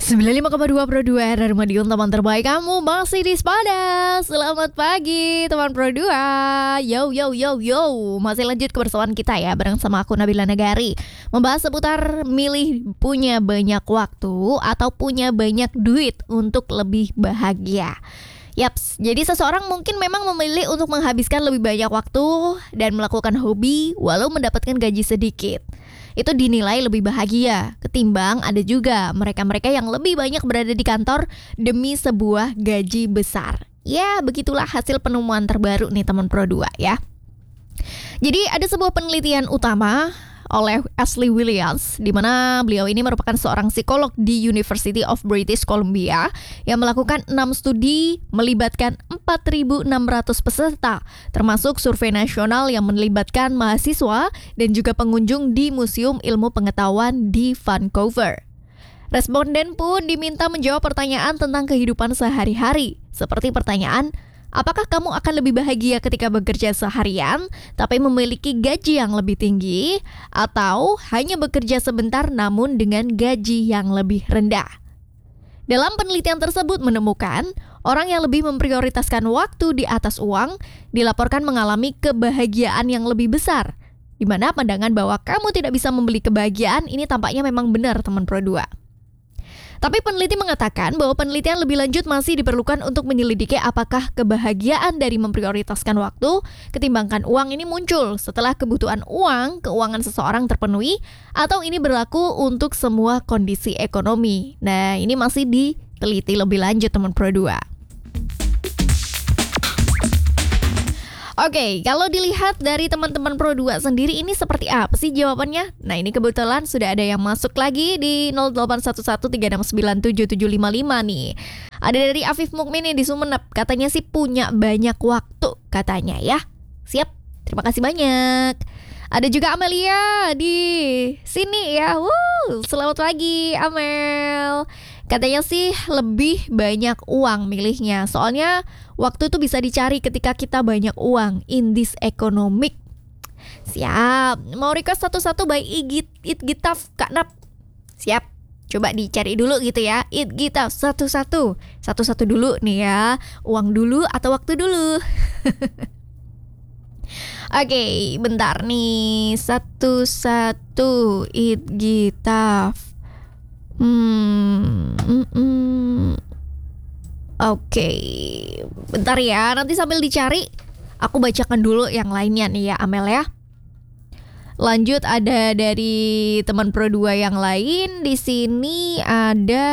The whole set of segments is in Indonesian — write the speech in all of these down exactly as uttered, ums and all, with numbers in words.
sembilan puluh lima koma dua Pro dua R R Madiun, teman terbaik kamu masih di Spada. Selamat pagi teman Pro dua. Yo yo yo yo. Masih lanjut kebersamaan kita ya, bareng sama aku Nabila Nagari, membahas seputar milih punya banyak waktu atau punya banyak duit untuk lebih bahagia. Yaps, jadi seseorang mungkin memang memilih untuk menghabiskan lebih banyak waktu dan melakukan hobi walau mendapatkan gaji sedikit. Itu dinilai lebih bahagia ketimbang ada juga mereka-mereka yang lebih banyak berada di kantor demi sebuah gaji besar. Ya, begitulah hasil penemuan terbaru nih teman Pro dua ya. Jadi ada sebuah penelitian utama oleh Ashley Williams, di mana beliau ini merupakan seorang psikolog di University of British Columbia yang melakukan enam studi melibatkan empat ribu enam ratus peserta, termasuk survei nasional yang melibatkan mahasiswa dan juga pengunjung di Museum Ilmu Pengetahuan di Vancouver. Responden pun diminta menjawab pertanyaan tentang kehidupan sehari-hari, seperti pertanyaan, apakah kamu akan lebih bahagia ketika bekerja seharian tapi memiliki gaji yang lebih tinggi, atau hanya bekerja sebentar namun dengan gaji yang lebih rendah? Dalam penelitian tersebut menemukan orang yang lebih memprioritaskan waktu di atas uang dilaporkan mengalami kebahagiaan yang lebih besar, di mana pandangan bahwa kamu tidak bisa membeli kebahagiaan ini tampaknya memang benar teman Pro dua. Tapi peneliti mengatakan bahwa penelitian lebih lanjut masih diperlukan untuk menyelidiki apakah kebahagiaan dari memprioritaskan waktu ketimbangkan uang ini muncul setelah kebutuhan uang, keuangan seseorang terpenuhi, atau ini berlaku untuk semua kondisi ekonomi. Nah, ini masih diteliti lebih lanjut teman Pro dua. Oke, kalau dilihat dari teman-teman Pro dua sendiri ini seperti apa sih jawabannya? Nah, ini kebetulan sudah ada yang masuk lagi di nol delapan satu satu tiga enam sembilan tujuh tujuh lima lima nih. Ada dari Afif Mukmin di Sumenep, katanya sih punya banyak waktu katanya ya. Siap, terima kasih banyak. Ada juga Amelia di sini ya. Wuh, selamat pagi Amel. Katanya sih lebih banyak uang milihnya. Soalnya waktu itu bisa dicari ketika kita banyak uang in this economic. Siap. Mau request satu-satu by Igit Itgitaf Kak Nap. Siap. Coba dicari dulu gitu ya. Itgitaf satu-satu. Satu-satu dulu nih ya. Uang dulu atau waktu dulu. Oke, okay, bentar nih. Satu-satu Itgitaf. Hmm, mm, mm. Oke, okay. Bentar ya, nanti sambil dicari aku bacakan dulu yang lainnya nih ya Amel ya. Lanjut ada dari teman Pro dua yang lain. Di sini ada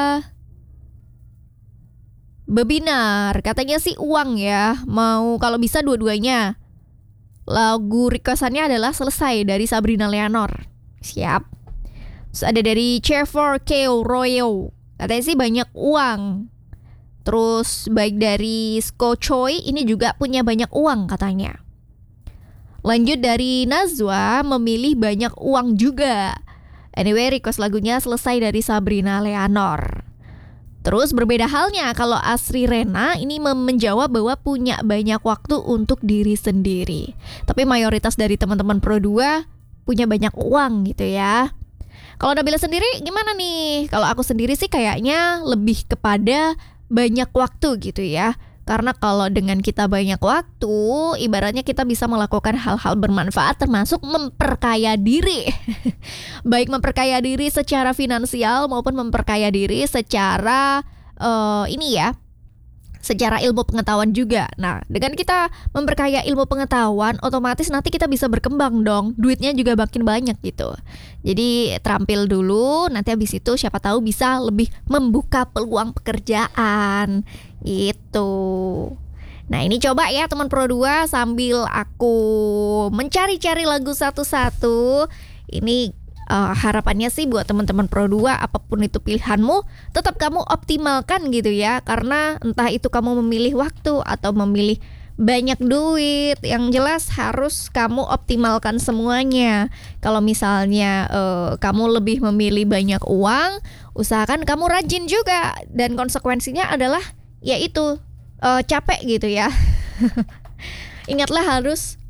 Bebinar, katanya sih uang ya. Mau kalau bisa dua-duanya. Lagu requestannya adalah Selesai dari Sabrina Leonor. Siap. Terus ada dari C four K Royo, katanya sih banyak uang. Terus baik dari Sko Choi ini juga punya banyak uang katanya. Lanjut dari Nazwa memilih banyak uang juga. Anyway, request lagunya Selesai dari Sabrina Leonor. Terus berbeda halnya kalau Asri Rena ini menjawab bahwa punya banyak waktu untuk diri sendiri. Tapi mayoritas dari teman-teman Pro dua punya banyak uang gitu ya. Kalau Nabila sendiri gimana nih? Kalau aku sendiri sih kayaknya lebih kepada banyak waktu gitu ya. Karena kalau dengan kita banyak waktu, ibaratnya kita bisa melakukan hal-hal bermanfaat termasuk memperkaya diri. Baik memperkaya diri secara finansial maupun memperkaya diri secara uh, ini ya, secara ilmu pengetahuan juga. Nah, dengan kita memperkaya ilmu pengetahuan, otomatis nanti kita bisa berkembang dong. Duitnya juga makin banyak gitu. Jadi terampil dulu, nanti habis itu siapa tahu bisa lebih membuka peluang pekerjaan gitu. Nah, ini coba ya teman Pro dua sambil aku mencari-cari lagu satu-satu. Ini Uh, harapannya sih buat teman-teman Pro dua, apapun itu pilihanmu, tetap kamu optimalkan gitu ya. Karena entah itu kamu memilih waktu atau memilih banyak duit, yang jelas harus kamu optimalkan semuanya. Kalau misalnya uh, kamu lebih memilih banyak uang, usahakan kamu rajin juga. Dan konsekuensinya adalah yaitu uh, capek gitu ya. Ingatlah harus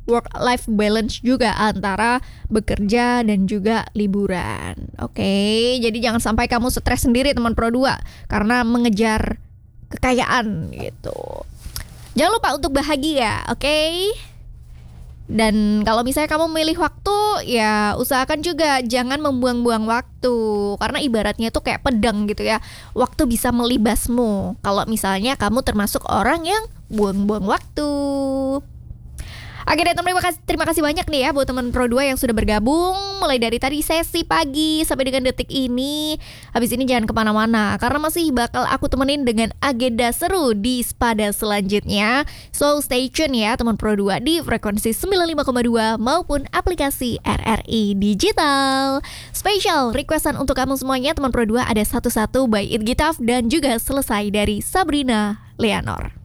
work life balance juga antara bekerja dan juga liburan. Oke, jadi jangan sampai kamu stres sendiri teman Pro dua karena mengejar kekayaan gitu. Jangan lupa untuk bahagia, oke? Dan kalau misalnya kamu memilih waktu, ya usahakan juga jangan membuang-buang waktu. Karena ibaratnya itu kayak pedang gitu ya. Waktu bisa melibasmu kalau misalnya kamu termasuk orang yang buang-buang waktu. Oke deh, terima kasih, terima kasih banyak nih ya buat teman Pro dua yang sudah bergabung mulai dari tadi sesi pagi sampai dengan detik ini. Habis ini jangan kemana-mana karena masih bakal aku temenin dengan agenda seru di Spada selanjutnya. So stay tune ya teman Pro dua di frekuensi sembilan puluh lima koma dua maupun aplikasi R R I Digital. Spesial requestan untuk kamu semuanya teman Pro dua ada satu satu by It Gitaf dan juga selesai dari Sabrina Leonor.